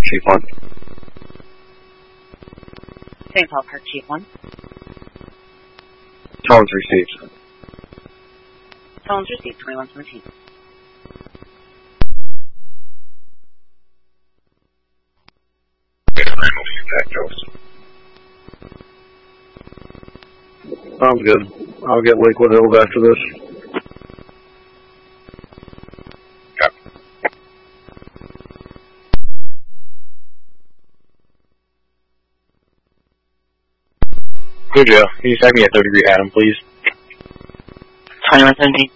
Chief 1. St. Paul Park, Chief 1. Tones received. Tones received, 2117. Sounds good. I'll get Lakewood Hills after this. Good, Joe. Can you tag me a 3rd degree Adam, please? 2117.